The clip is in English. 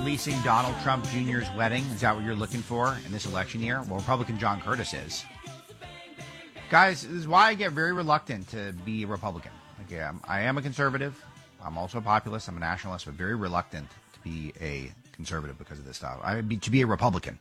policing Donald Trump Jr.'s wedding? Is that what you're looking for in this election year? Well, Republican John Curtis is. Guys, this is why I get very reluctant to be a Republican. Like, I am a conservative. I'm also a populist. I'm a nationalist, but very reluctant to be a conservative because of this stuff. To be a Republican.